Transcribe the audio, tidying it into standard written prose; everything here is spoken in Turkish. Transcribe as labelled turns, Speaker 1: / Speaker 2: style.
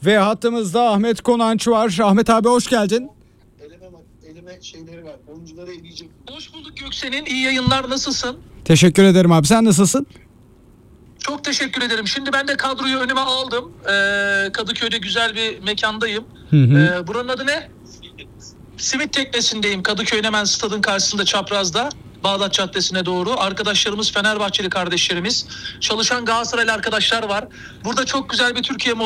Speaker 1: Ve hattımızda Ahmet Konanç var. Ahmet abi hoş geldin.
Speaker 2: Elime şeyleri var. Oyuncuları eleyecek.
Speaker 3: Hoş bulduk Göksen'in. İyi yayınlar, nasılsın?
Speaker 1: Teşekkür ederim abi. Sen nasılsın?
Speaker 3: Çok teşekkür ederim. Şimdi ben de kadroyu önüme aldım. Kadıköy'de güzel bir mekandayım. Buranın adı ne? Simit Teknesi'ndeyim. Kadıköy'ün hemen stadın karşısında, çaprazda. Bağdat Caddesi'ne doğru. Arkadaşlarımız Fenerbahçeli kardeşlerimiz. Çalışan Galatasaraylı arkadaşlar var. Burada çok güzel bir Türkiye